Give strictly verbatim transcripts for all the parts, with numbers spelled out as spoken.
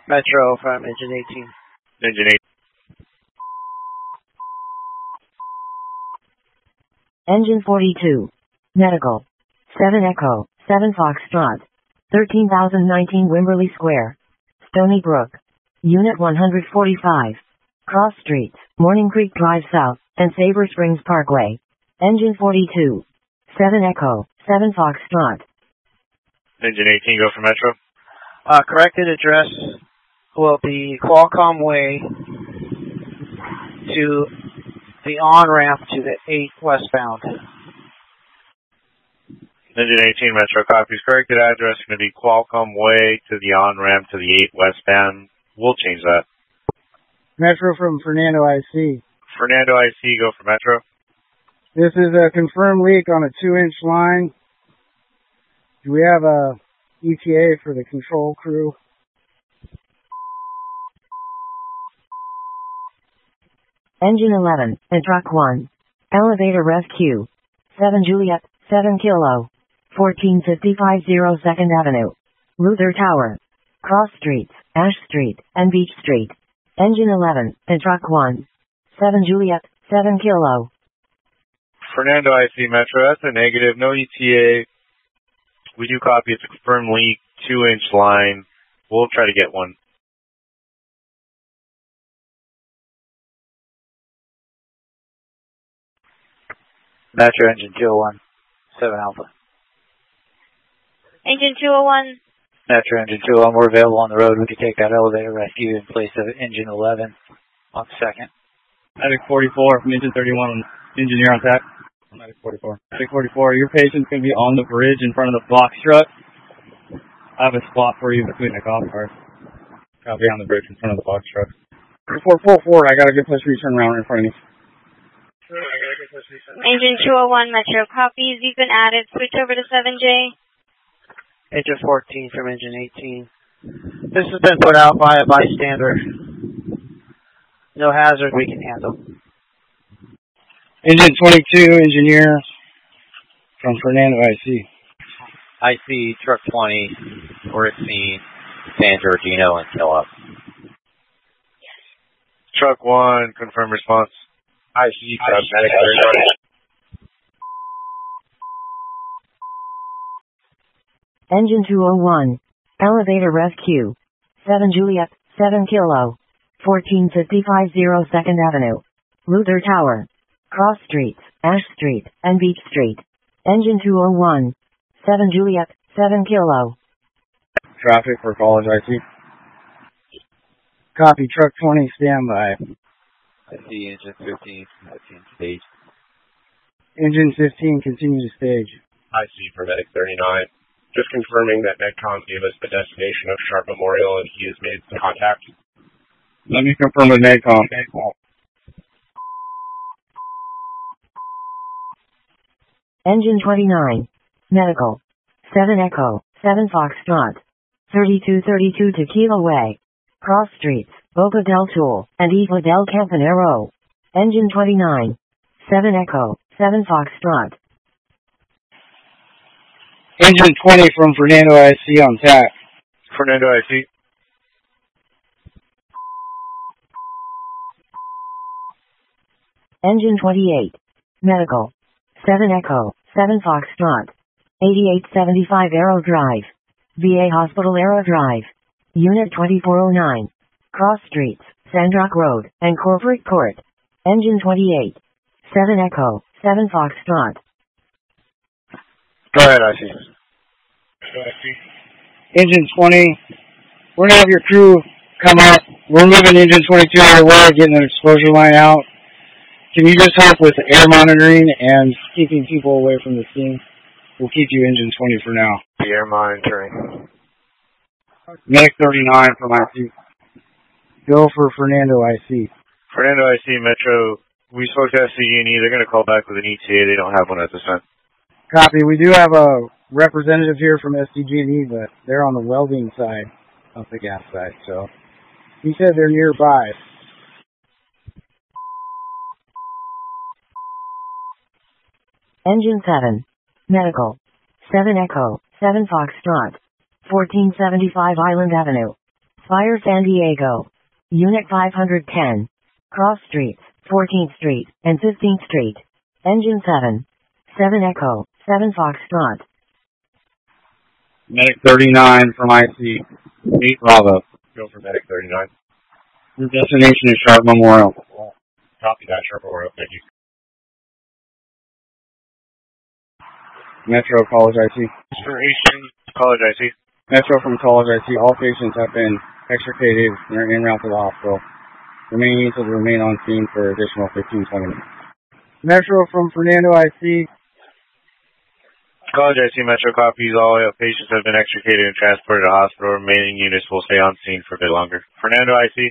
Metro from engine eighteen. Engine eight. Engine forty-two. Medical. seven Echo, seven Foxtrot. thirteen thousand nineteen Wimberley Square. Stony Brook. Unit one forty-five. Cross Streets, Morning Creek Drive South, and Sabre Springs Parkway. Engine forty-two. seven Echo, seven Foxtrot. Engine eighteen, go for Metro. Uh, corrected address will be Qualcomm Way to the on-ramp to the eight westbound. Engine eighteen, Metro copies. Corrected address going to be Qualcomm Way to the on-ramp to the eight westbound. We'll change that. Metro from Fernando I C. Fernando I C, go for Metro. This is a confirmed leak on a two-inch line. Do we have a E T A for the control crew? Engine eleven, and Truck one. Elevator rescue. seven Juliet, seven Kilo. fourteen fifty-five zero second Avenue. Luther Tower. Cross Streets, Ash Street, and Beach Street. Engine eleven, and Truck one. seven Juliet, seven Kilo. Fernando I C, Metro. That's a negative. No E T A. We do copy. It's a confirmed leak. Two-inch line. We'll try to get one. Metro engine two oh one, seven Alpha. Engine two oh one. Metro engine two oh one, we're available on the road. We can take that elevator rescue in place of engine eleven on second. Medic forty-four from engine thirty-one, engineer on tap. Medic forty-four. Medic forty-four, your patient's going to be on the bridge in front of the box truck. I have a spot for you between the golf cart. I'll be on the bridge in front of the box truck. four four four, I got a good place for you to turn around right in front of me. Engine two oh one, Metro copies. You've been added. Switch over to seven J. Engine fourteen from engine eighteen. This has been put out by a bystander. No hazard we can handle. Engine twenty-two, engineer from Fernando I C. I C, truck twenty, we're at scene, San Georgino and Kill Up. Truck one, confirm response. I C, truck medic. Engine two oh one. Elevator rescue. seven Juliet, seven Kilo. fourteen fifty-five zero second Avenue. Luther Tower. Cross Streets, Ash Street, and Beach Street. Engine two oh one. seven Juliet, seven Kilo. Traffic for College I C. Copy, truck twenty, standby. I see engine fifteen, fifteen stage. Engine fifteen, continue to stage. I C for medic thirty-nine. Just confirming that Medcom gave us the destination of Sharp Memorial and he has made some contact. Let me confirm with Medcom. Medcom. Engine twenty-nine. Medical. seven Echo, seven Foxtrot. thirty-two thirty-two Tequila Way. Cross Streets, Boca del Tool, and Isla del Campanero. Engine twenty-nine. seven Echo, seven Foxtrot. Engine twenty from Fernando I C on tap. Fernando I C. Engine twenty-eight. Medical. seven Echo, seven Foxtrot. eighty-eight seventy-five Arrow Drive. V A Hospital Arrow Drive. Unit twenty-four oh nine. Cross Streets, Sandrock Road, and Corporate Court. Engine twenty-eight. seven Echo, seven Foxtrot. Go ahead, I C. Engine twenty. We're going to have your crew come out. We're moving engine twenty-two out of the way, getting an exposure line out. Can you just help with air monitoring and keeping people away from the scene? We'll keep you engine twenty for now. The air monitoring. Medic thirty-nine from I C. Go for Fernando I C. Fernando I C, Metro. We spoke to S C G and E. They're going to call back with an E T A. They don't have one at this time. Copy. We do have a representative here from S C G and E, but they're on the welding side of the gas side, so he said they're nearby. Engine seven. Medical. seven Echo, seven Foxtrot. fourteen seventy-five Island Avenue. Fire San Diego. Unit five hundred ten. Cross Streets, fourteenth Street, and fifteenth Street. Engine seven. seven Echo, seven Foxtrot. Medic thirty-nine from I C. eight Bravo. Go for Medic thirty-nine. Your destination is Sharp Memorial. Copy that, Sharp Memorial. Thank you. Metro College I C. Inspiration, College I C. Metro from College I C. All patients have been extricated and are en route to the hospital. Remaining needs to remain on scene for additional fifteen to twenty minutes. Metro from Fernando I C. College I C Metro copies. All patients have been extricated and transported to the hospital. Remaining units will stay on scene for a bit longer. Fernando I C.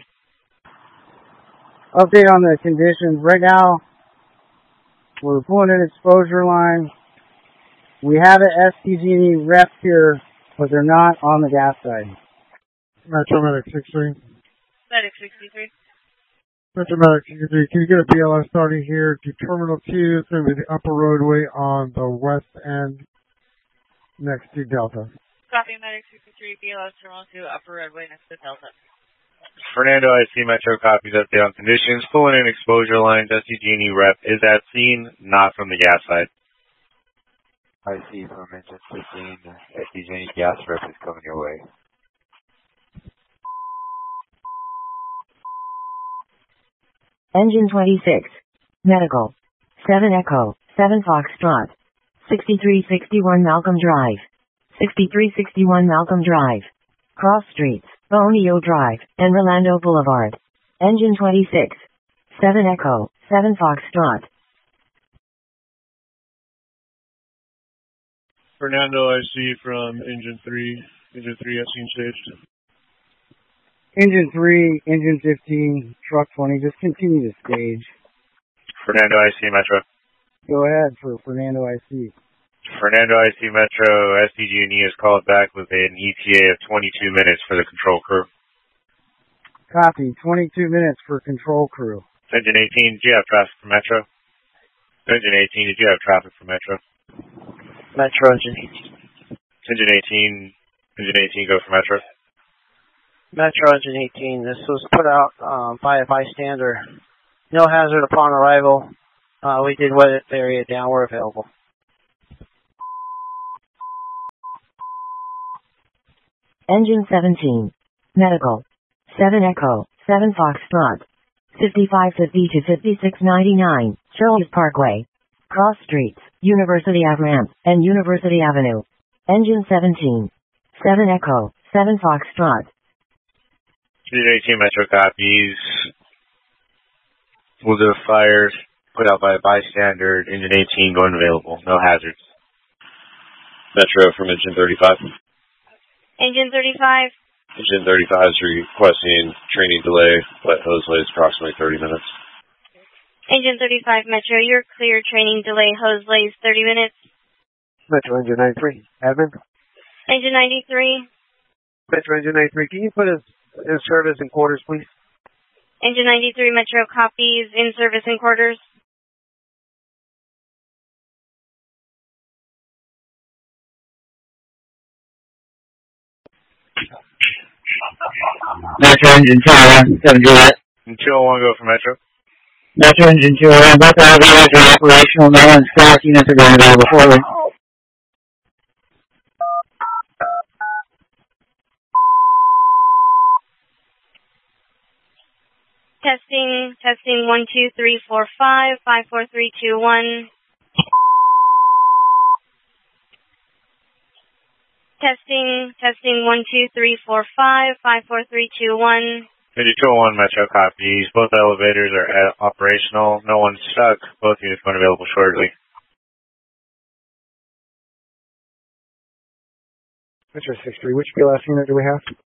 Update on the conditions. Right now, we're pulling an exposure line. We have an S P G E rep here, but they're not on the gas side. Metro Medic sixty-three. Medic sixty-three. Metro Medic sixty-three, can you get a B L S starting here to Terminal two? It's going to be the upper roadway on the west end next to Delta. Copy, Medic sixty-three, B L S Terminal two, upper roadway next to Delta. Fernando I C Metro copies. Update on conditions. Pulling in exposure lines. S P G E rep is at scene, not from the gas side. I C from engine fifteen. S P G E gas rep is coming your way. Engine twenty-six. Medical. seven Echo, seven Foxtrot. sixty-three sixty-one Malcolm Drive. sixty-three sixty-one Malcolm Drive. Cross Streets, Bonio Drive, and Rolando Boulevard. Engine twenty-six. seven Echo, seven Foxtrot. Fernando I C from Engine three. Engine three has seen staged. Engine three, Engine fifteen, Truck twenty, just continue to stage. Fernando I C Metro. Go ahead for Fernando I C. Fernando I C Metro, S P G E is called back with an E T A of twenty-two minutes for the control crew. Copy, twenty-two minutes for control crew. Engine eighteen, did you have traffic for Metro? Engine eighteen, did you have traffic for Metro? Metro Engine eighteen. Engine eighteen, Engine eighteen, go for Metro. Metro Engine eighteen, this was put out um, by a bystander. No hazard upon arrival. Uh, we did wet area down where available. Engine seventeen. Medical. seven Echo, seven Foxtrot. fifty-five fifty to fifty-six ninety-nine, Charles Parkway. Cross Streets, University Ave Ramp, and University Avenue. Engine seventeen. seven Echo, seven Foxtrot. Engine eighteen Metro copies. Will do fires put out by a bystander. Engine eighteen going available. No hazards. Metro from Engine thirty-five. Engine thirty-five. Engine thirty-five is requesting training delay. Wet hose lays approximately thirty minutes. Engine thirty-five Metro, you're clear. Training delay. Hose lays thirty minutes. Metro Engine ninety-three. Admin. Engine ninety-three. Metro Engine ninety-three, can you put us in service in quarters, please? Engine ninety-three Metro copies, in service in quarters. Metro Engine two oh one, seven Juliet. two oh one, go for Metro. Metro Engine two oh one, both elevators are operational. No one's staff units are going available forward. Testing, testing, one, two, three, four, five, five, four, three, two, one. Testing, testing, one, two, three, four, five, five, four, three, two, one. two oh one Metro copies. Both elevators are operational. No one's stuck. Both units going available shortly. Metro six three, which B L S unit do we have?